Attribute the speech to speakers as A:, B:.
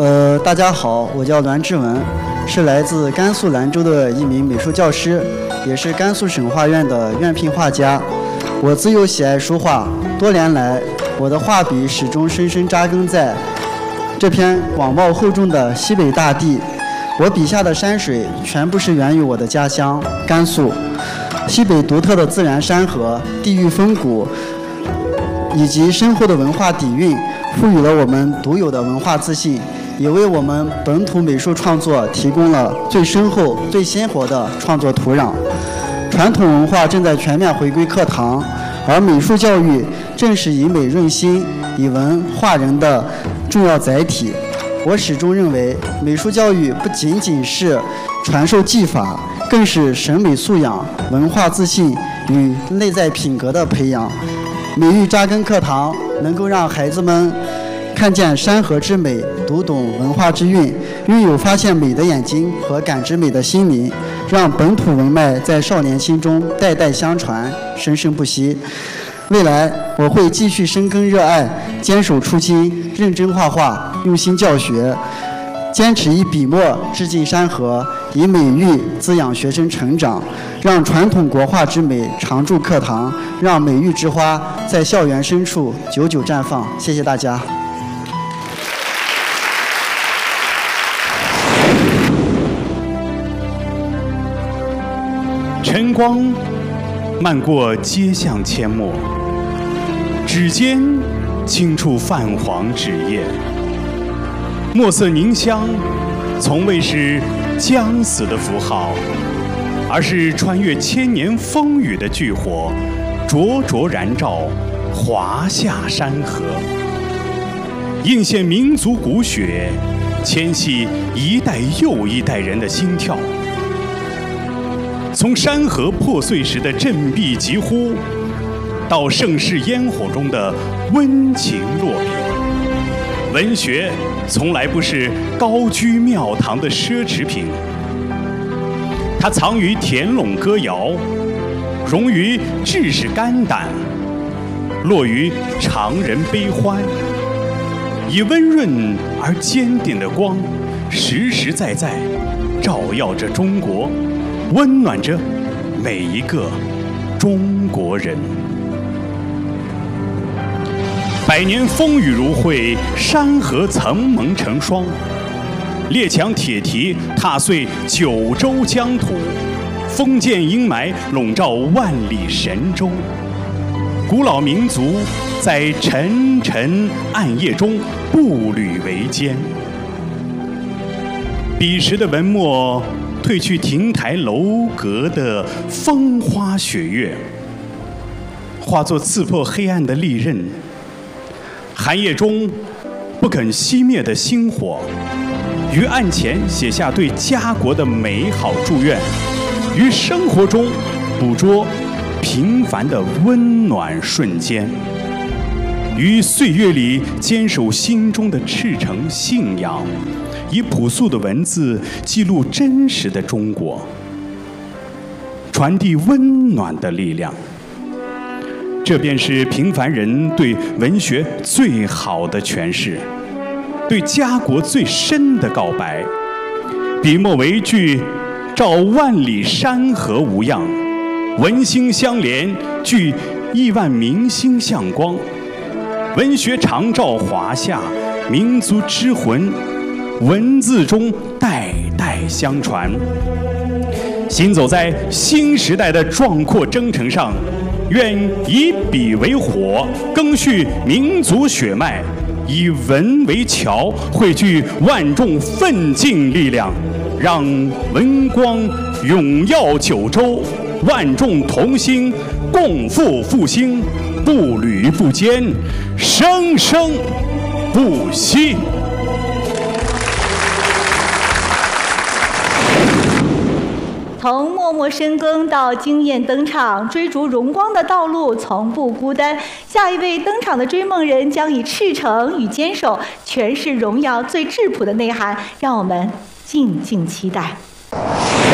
A: 大家好，我叫栾志文，是来自甘肃兰州的一名美术教师，也是甘肃省画院的院聘画家。我自幼喜爱书画，多年来，我的画笔始终深深扎根在这片广袤厚重的西北大地。我笔下的山水全部是源于我的家乡甘肃，西北独特的自然山河、地域风骨以及深厚的文化底蕴，赋予了我们独有的文化自信，也为我们本土美术创作提供了最深厚、最鲜活的创作土壤。传统文化正在全面回归课堂，而美术教育正是以美润心、以文化人的重要载体。我始终认为，美术教育不仅仅是传授技法，更是审美素养、文化自信与内在品格的培养。美育扎根课堂，能够让孩子们看见山河之美，读懂文化之韵，拥有发现美的眼睛和感知美的心灵，让本土文脉在少年心中代代相传，生生不息。未来我会继续深耕热爱，坚守初心，认真画画，用心教学，坚持以笔墨致敬山河，以美育滋养学生成长，让传统国画之美常驻课堂，让美育之花在校园深处久久绽放。谢谢大家。
B: 晨光漫过街巷阡陌，指尖轻触泛黄纸页，墨色凝香从未是将死的符号，而是穿越千年风雨的炬火，灼灼燃照华夏山河，映现民族骨血，牵系一代又一代人的心跳。从山河破碎时的振臂疾呼，到盛世烟火中的温情落笔，文学从来不是高居庙堂的奢侈品，它藏于田垄歌谣，融于志士肝胆，落于常人悲欢，以温润而坚定的光，实实在在照耀着中国，温暖着每一个中国人。百年风雨如晦，山河曾蒙成霜，列强铁蹄踏碎九州疆土，封建阴霾笼罩万里神州，古老民族在沉沉暗夜中步履维艰。彼时的文墨褪去亭台楼阁的风花雪月，化作刺破黑暗的利刃，寒夜中不肯熄灭的星火，于案前写下对家国的美好祝愿，于生活中捕捉平凡的温暖瞬间，于岁月里坚守心中的赤诚信仰，以朴素的文字记录真实的中国，传递温暖的力量。这便是平凡人对文学最好的诠释，对家国最深的告白。笔墨为炬，照万里山河无恙；文心相连，聚亿万民心向光。文学长照华夏，民族之魂，文字中代代相传。行走在新时代的壮阔征程上，愿以笔为火，赓续民族血脉；以文为桥，汇聚万众奋进力量，让文光永耀九州，万众同心，共赴复兴，步履不坚，生生不息。
C: 从默默深耕到惊艳登场，追逐荣光的道路从不孤单。下一位登场的追梦人将以赤诚与坚守诠释荣耀最质朴的内涵，让我们静静期待。